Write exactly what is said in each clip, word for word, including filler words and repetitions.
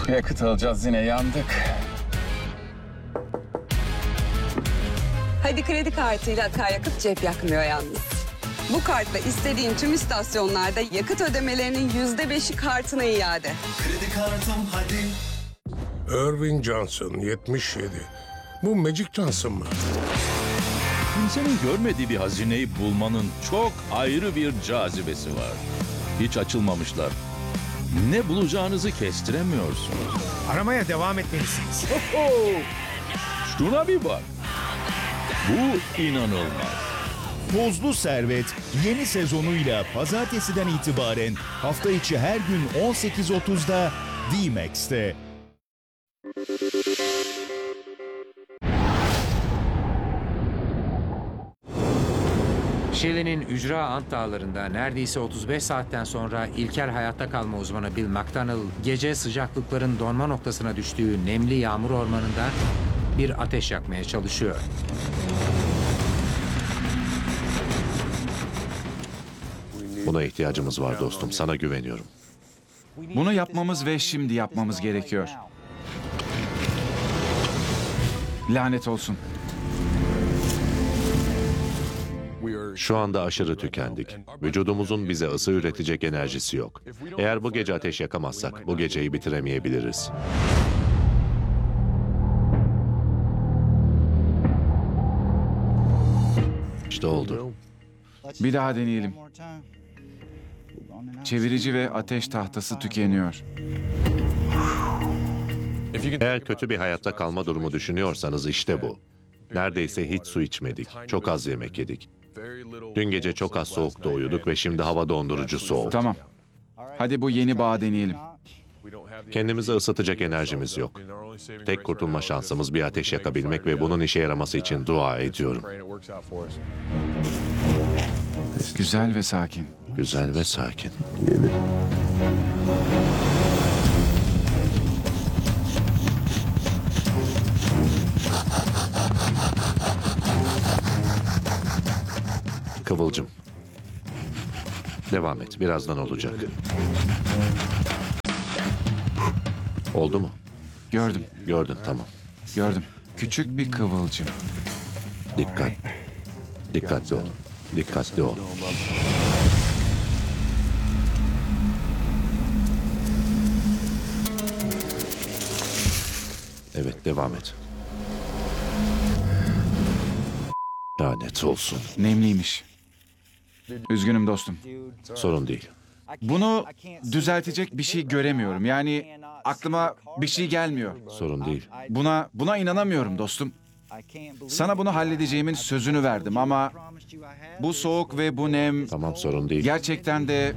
yakıt alacağız, yine yandık. Hadi kredi kartıyla akaryakıt cep yakmıyor yalnız. Bu kartla istediğin tüm istasyonlarda yakıt ödemelerinin yüzde beşi kartına iade. Kredi kartım hadi. Irving Johnson, yetmiş yedi. Bu Magic Johnson mı? Kimsenin görmediği bir hazineyi bulmanın çok ayrı bir cazibesi var. Hiç açılmamışlar. Ne bulacağınızı kestiremiyorsunuz. Aramaya devam etmelisiniz. Şuna bir bak. Bu inanılmaz. Tozlu Servet yeni sezonuyla pazartesiden itibaren hafta içi her gün on sekiz otuzda D-Max'te. Şili'nin ücra Ant Dağları'nda neredeyse otuz beş saatten sonra ilkel hayatta kalma uzmanı Bill McDonnell, gece sıcaklıkların donma noktasına düştüğü nemli yağmur ormanında bir ateş yakmaya çalışıyor. Buna ihtiyacımız var dostum. Sana güveniyorum. Bunu yapmamız ve şimdi yapmamız gerekiyor. Lanet olsun. Şu anda aşırı tükendik. Vücudumuzun bize ısı üretecek enerjisi yok. Eğer bu gece ateş yakamazsak bu geceyi bitiremeyebiliriz. İşte oldu. Bir daha deneyelim. Çevirici ve ateş tahtası tükeniyor. Eğer kötü bir hayatta kalma durumu düşünüyorsanız işte bu. Neredeyse hiç su içmedik. Çok az yemek yedik. Dün gece çok az soğukta uyuduk ve şimdi hava dondurucu soğuk. Tamam. Hadi bu yeni bağı deneyelim. Kendimizi ısıtacak enerjimiz yok. Tek kurtulma şansımız bir ateş yakabilmek ve bunun işe yaraması için dua ediyorum. Güzel ve sakin. Güzel ve sakin. Kıvılcım. Devam et. Birazdan olacak. Oldu mu? Gördüm, Gördün, tamam. gördüm. Küçük bir kıvılcım. Dikkat. Dikkatli ol. Dikkatli ol. Evet, devam et. Lanet olsun. Nemliymiş. Üzgünüm dostum. Sorun değil. Bunu düzeltecek bir şey göremiyorum. Yani aklıma bir şey gelmiyor. Sorun değil. Buna buna inanamıyorum dostum. Sana bunu halledeceğimin sözünü verdim ama bu soğuk ve bu nem Tamam, sorun değil. gerçekten de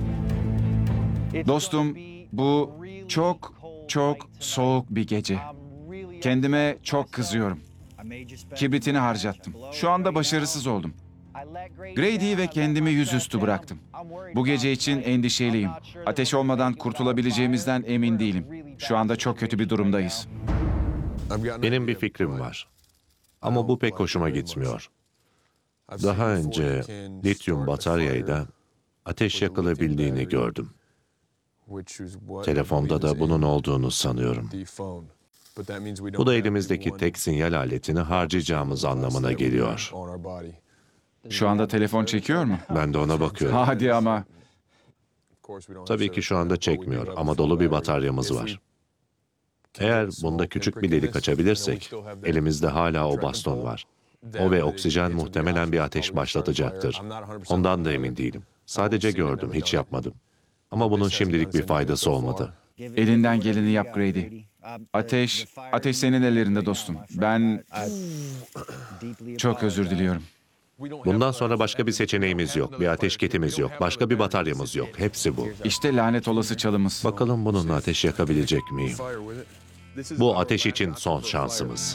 dostum, bu çok çok soğuk bir gece. Kendime çok kızıyorum. Kibritini harcattım. Şu anda başarısız oldum. Grady'yi ve kendimi yüzüstü bıraktım. Bu gece için endişeliyim. Ateş olmadan kurtulabileceğimizden emin değilim. Şu anda çok kötü bir durumdayız. Benim bir fikrim var. Ama bu pek hoşuma gitmiyor. Daha önce lityum bataryayla ateş yakılabildiğini gördüm. Telefonda da bunun olduğunu sanıyorum. Bu da elimizdeki tek sinyal aletini harcayacağımız anlamına geliyor. Şu anda telefon çekiyor mu? Ben de ona bakıyorum. Hadi ama. Tabii ki şu anda çekmiyor ama dolu bir bataryamız var. Eğer bunda küçük bir delik açabilirsek, elimizde hala o baston var. O ve oksijen muhtemelen bir ateş başlatacaktır. Ondan da emin değilim. Sadece gördüm, hiç yapmadım. Ama bunun şimdilik bir faydası olmadı. Elinden geleni yap Grady. Ateş, ateş senin ellerinde dostum. Ben çok özür diliyorum. Bundan sonra başka bir seçeneğimiz yok. Bir ateş kitimiz yok. Başka bir bataryamız yok. Hepsi bu. İşte lanet olası çalımız. Bakalım bununla ateş yakabilecek miyim? Bu ateş için son şansımız.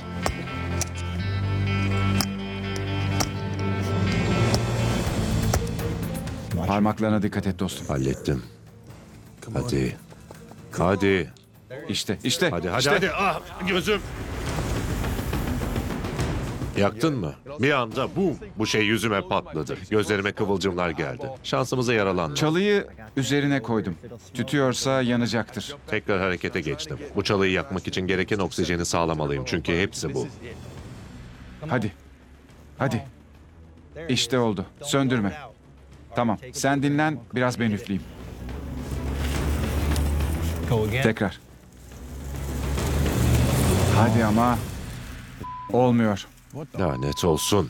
Parmaklarına dikkat et dostum. Hallettim. Hadi. Hadi. İşte, işte. Hadi, hadi, işte. hadi. Ah, gözüm. Yaktın mı? Bir anda bum, bu şey yüzüme patladı. Gözlerime kıvılcımlar geldi. Şansımıza yaralandım. Çalıyı üzerine koydum. Tütüyorsa yanacaktır. Tekrar harekete geçtim. Bu çalıyı yakmak için gereken oksijeni sağlamalıyım çünkü hepsi bu. Hadi. Hadi. İşte oldu. Söndürme. Tamam. Sen dinlen, biraz ben üfleyeyim. Tekrar. Hadi ama. Olmuyor. Lanet olsun.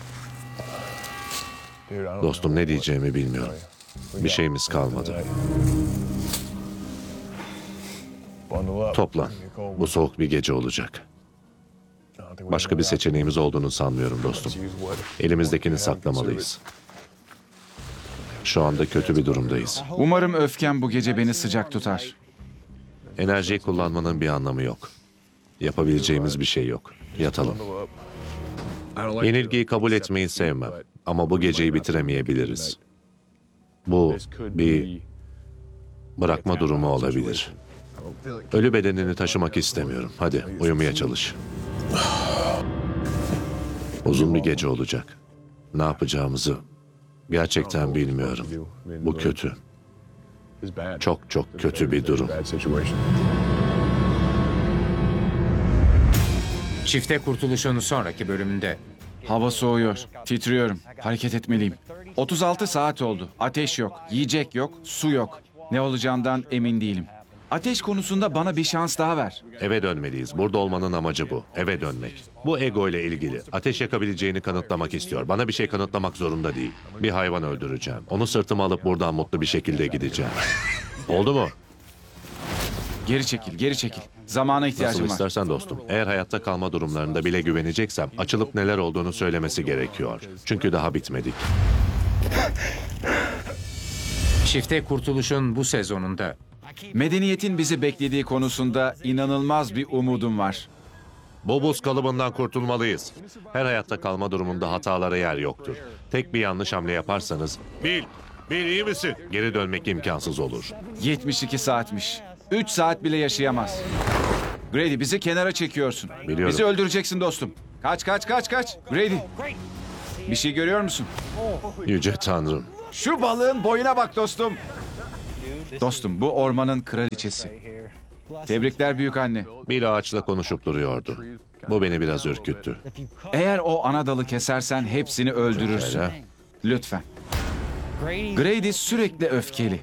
Dostum, ne diyeceğimi bilmiyorum. Bir şeyimiz kalmadı. Toplan. Bu soğuk bir gece olacak. Başka bir seçeneğimiz olduğunu sanmıyorum dostum. Elimizdekini saklamalıyız. Şu anda kötü bir durumdayız. Umarım öfkem bu gece beni sıcak tutar. Enerjiyi kullanmanın bir anlamı yok. Yapabileceğimiz bir şey yok. Yatalım. Yenilgiyi kabul etmeyi sevmem. Ama bu geceyi bitiremeyebiliriz. Bu bir bırakma durumu olabilir. Ölü bedenini taşımak istemiyorum. Hadi uyumaya çalış. Uzun bir gece olacak. Ne yapacağımızı gerçekten bilmiyorum. Bu kötü. Çok çok kötü bir durum. Çifte kurtuluşun sonraki bölümünde Hava soğuyor. Titriyorum. Hareket etmeliyim. otuz altı saat oldu. Ateş yok, yiyecek yok, su yok. Ne olacağından emin değilim. Ateş konusunda bana bir şans daha ver. Eve dönmeliyiz. Burada olmanın amacı bu. Eve dönmek. Bu ego ile ilgili. Ateş yakabileceğini kanıtlamak istiyor. Bana bir şey kanıtlamak zorunda değil. Bir hayvan öldüreceğim. Onu sırtıma alıp buradan mutlu bir şekilde gideceğim. Oldu mu? Geri çekil, geri çekil. Zamana Nasıl ihtiyacım var. istersen dostum. Eğer hayatta kalma durumlarında bile güveneceksem açılıp neler olduğunu söylemesi gerekiyor. Çünkü daha bitmedik. çifte kurtuluşun bu sezonunda Medeniyetin bizi beklediği konusunda inanılmaz bir umudum var. Bu buz kalıbından kurtulmalıyız. Her hayatta kalma durumunda hatalara yer yoktur. Tek bir yanlış hamle yaparsanız... Bil, Bil iyi misin? Geri dönmek imkansız olur. yetmiş iki saatmiş. üç saat bile yaşayamaz. Grady, bizi kenara çekiyorsun. Biliyorum. Bizi öldüreceksin dostum. Kaç, kaç, kaç, kaç. Grady, bir şey görüyor musun? Yüce Tanrım. Şu balığın boyuna bak dostum. Dostum, bu ormanın kraliçesi. Tebrikler büyük anne. Bir ağaçla konuşup duruyordu. Bu beni biraz ürküttü. Eğer o ana dalı kesersen hepsini öldürürsün. Pekala. Lütfen. Grady sürekli öfkeli.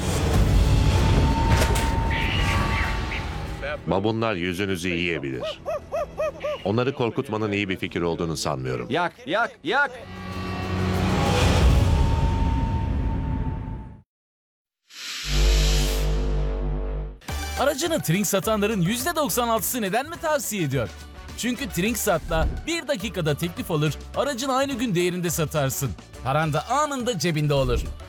Babunlar yüzünüzü yiyebilir. Onları korkutmanın iyi bir fikir olduğunu sanmıyorum. Yak, yak, yak. Aracını Trink satanların yüzde doksan altısı neden mi tavsiye ediyor? Çünkü Trinksat'la bir dakikada teklif alır, aracını aynı gün değerinde satarsın. Paran da anında cebinde olur.